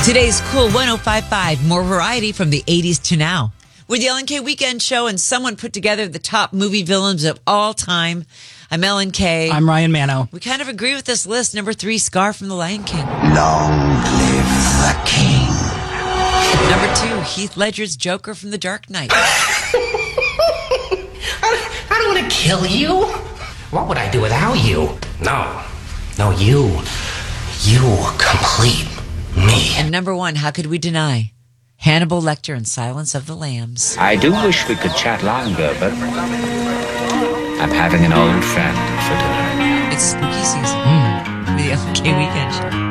Today's Cool 105.5, more variety from the 80s to now. We're the LNK Weekend Show, and someone put together the top movie villains of all time. I'm LNK. I'm Ryan Mano. We kind of agree with this list. Number 3, Scar from The Lion King. Long live the king. Number 2, Heath Ledger's Joker from The Dark Knight. I don't want to kill you. What would I do without you? No, you complete me. And number 1, how could we deny? Hannibal Lecter in Silence of the Lambs. I do wish we could chat longer, but I'm having an old friend for dinner. It's spooky season. With the LNK Weekend Show.